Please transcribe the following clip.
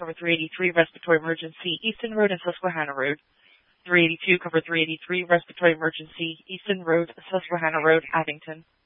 cover 383, respiratory emergency, Easton Road and Susquehanna Road. 382, cover 383, respiratory emergency, Easton Road, Susquehanna Road, Addington.